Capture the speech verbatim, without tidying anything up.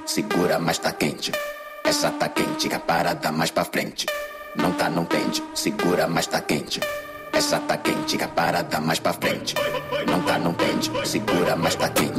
segura, mas tá quente. Essa tá quente, que a parada mais pra frente. Não tá, não pende, segura, mas tá quente. Essa tá quente, que a parada mais pra frente. Não tá, não pende, segura, mas tá quente.